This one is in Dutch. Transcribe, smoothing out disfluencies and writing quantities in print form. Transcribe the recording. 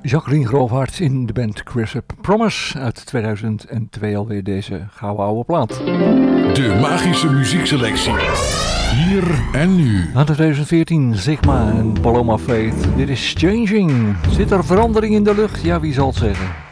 Jacqueline Groofhart in de band Crisp Promise uit 2002 alweer deze gouden oude plaat. De magische muziekselectie. Hier en nu. Aan 2014 Sigma en Paloma Faith. Dit is Changing. Zit er verandering in de lucht? Ja, wie zal het zeggen?